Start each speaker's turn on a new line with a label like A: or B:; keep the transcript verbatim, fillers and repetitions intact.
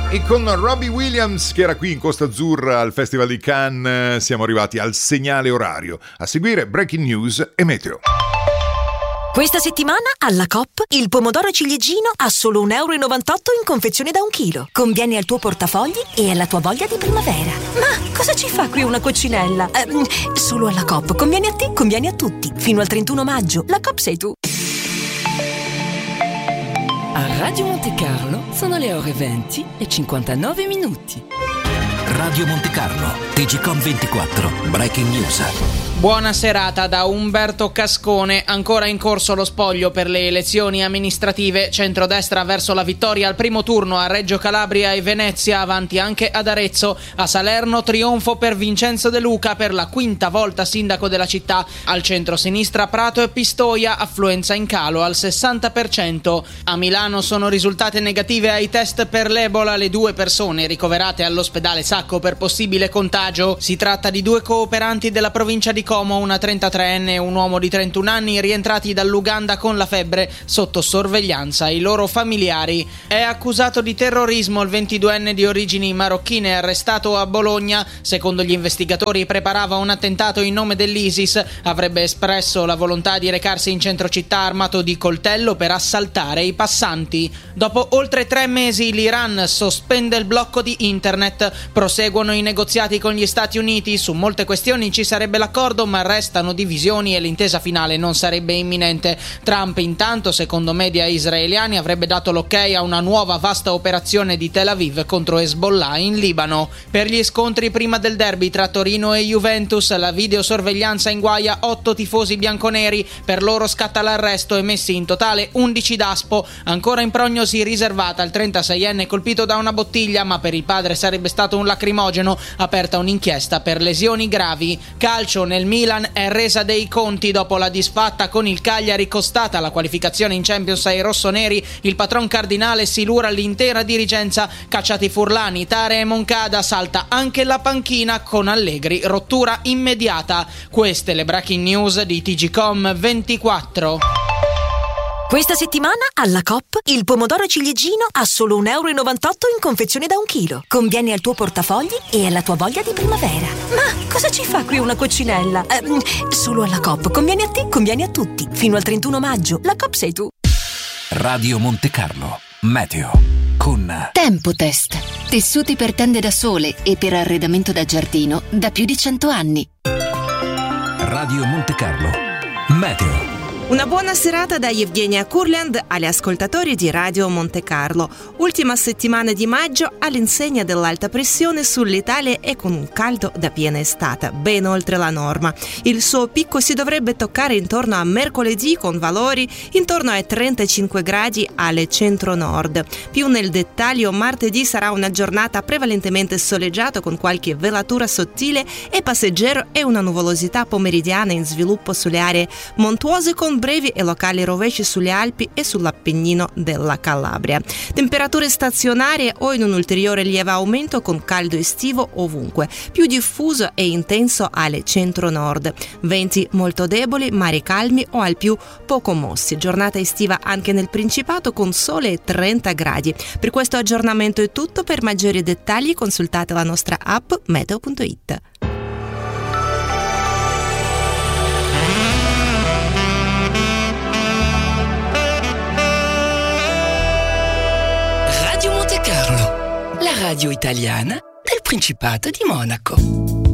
A: E con Robbie Williams, che era qui in Costa Azzurra al Festival di Cannes, siamo arrivati al segnale orario. A seguire Breaking News e Meteo.
B: Questa settimana alla Coop il pomodoro ciliegino a solo un euro e novantotto in confezione da un chilo. Conviene al tuo portafogli e alla tua voglia di primavera. Ma cosa ci fa qui una coccinella? Eh, solo alla Coop. Conviene a te, conviene a tutti. Fino al trentuno maggio. La Coop sei tu.
C: A Radio Monte Carlo sono le ore venti e cinquantanove minuti.
D: Radio Monte Carlo, T G Com ventiquattro, Breaking News.
E: Buona serata da Umberto Cascone. Ancora in corso lo spoglio per le elezioni amministrative. Centrodestra verso la vittoria al primo turno a Reggio Calabria e Venezia, avanti anche ad Arezzo. A Salerno trionfo per Vincenzo De Luca, per la quinta volta sindaco della città. Al centro-sinistra Prato e Pistoia, affluenza in calo al sessanta per cento. A Milano sono risultate negative ai test per l'Ebola le due persone ricoverate all'ospedale Sacco per possibile contagio. Si tratta di due cooperanti della provincia di Como, una trentatreenne e un uomo di trentuno anni rientrati dall'Uganda con la febbre, sotto sorveglianza i loro familiari. È accusato di terrorismo il ventiduenne di origini marocchine arrestato a Bologna. Secondo gli investigatori preparava un attentato in nome dell'ISIS, avrebbe espresso la volontà di recarsi in centro città armato di coltello per assaltare i passanti. Dopo oltre tre mesi l'Iran sospende il blocco di internet, proseguono i negoziati con gli Stati Uniti, su molte questioni ci sarebbe l'accordo ma restano divisioni e l'intesa finale non sarebbe imminente. Trump intanto, secondo media israeliani, avrebbe dato l'ok a una nuova vasta operazione di Tel Aviv contro Hezbollah in Libano. Per gli scontri prima del derby tra Torino e Juventus, la videosorveglianza inguaia otto tifosi bianconeri, per loro scatta l'arresto e messi in totale undici daspo. Ancora in prognosi riservata al trentaseienne colpito da una bottiglia, ma per il padre sarebbe stato un lacrimogeno, aperta un'inchiesta per lesioni gravi. Calcio, nel Milan è resa dei conti dopo la disfatta con il Cagliari costata la qualificazione in Champions ai rossoneri. Il patron cardinale silura l'intera dirigenza, cacciati Furlani, Tare e Moncada, salta anche la panchina con Allegri, rottura immediata. Queste le breaking news di T G Com ventiquattro.
B: Questa settimana alla Coop il pomodoro ciliegino a solo un euro e novantotto in confezione da un chilo. Conviene al tuo portafogli e alla tua voglia di primavera. Ma cosa ci fa qui una coccinella? Eh, solo alla Coop. Conviene a te, conviene a tutti. Fino al trentuno maggio. La Coop sei tu.
D: Radio Monte Carlo, Meteo, con
F: Tempotest. Tessuti per tende da sole e per arredamento da giardino da più di cento anni.
D: Radio Monte Carlo, Meteo.
G: Una buona serata da Evgenia Kurland agli ascoltatori di Radio Monte Carlo. Ultima settimana di maggio all'insegna dell'alta pressione sull'Italia e con un caldo da piena estate, ben oltre la norma. Il suo picco si dovrebbe toccare intorno a mercoledì con valori intorno ai trentacinque gradi alle centro-nord. Più nel dettaglio, martedì sarà una giornata prevalentemente soleggiata con qualche velatura sottile e passeggero e una nuvolosità pomeridiana in sviluppo sulle aree montuose con brevi e locali rovesci sulle Alpi e sull'Appennino della Calabria. Temperature stazionarie o in un ulteriore lieve aumento con caldo estivo ovunque, più diffuso e intenso alle centro-nord. Venti molto deboli, mari calmi o al più poco mossi. Giornata estiva anche nel Principato con sole e trenta gradi. Per questo aggiornamento è tutto. Per maggiori dettagli consultate la nostra app meteo punto it.
C: Radio Monte Carlo, la radio italiana del Principato di Monaco.